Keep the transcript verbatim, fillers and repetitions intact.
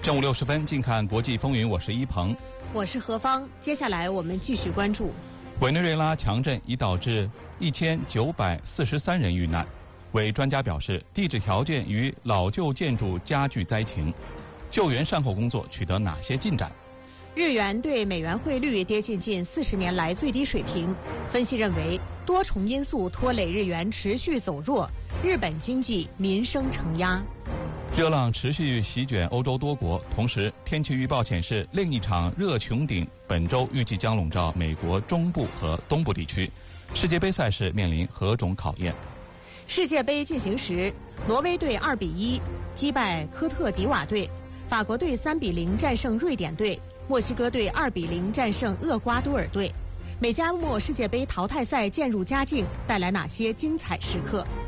正午六十分，近看国际风云，我是一鹏， 我是何芳。接下来我们继续关注委内瑞拉强震已导致一千九百四十三人遇难。委专家表示，地质条件与老旧建筑加剧灾情，救援善后工作取得哪些进展？ 日元对美元汇率跌进近四十年来最低水平。分析认为，多重因素拖累日元持续走弱，日本经济民生承压。 热浪持续席卷欧洲多国，同时天气预报显示，另一场热穹顶本周预计将笼罩美国中部和东部地区。世界杯赛事面临何种考验？ 世界杯进行时，挪威队二比一击败科特迪瓦队，法国队三比零战胜瑞典队，墨西哥队二比零战胜厄瓜多尔队。美加墨世界杯淘汰赛渐入佳境，带来哪些精彩时刻？